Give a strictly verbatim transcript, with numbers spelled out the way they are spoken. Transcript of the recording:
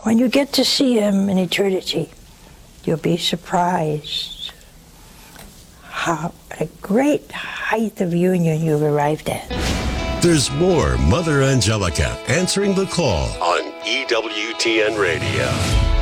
When you get to see him in eternity, you'll be surprised how a great height of union you've arrived at. There's more Mother Angelica answering the call on E W T N Radio.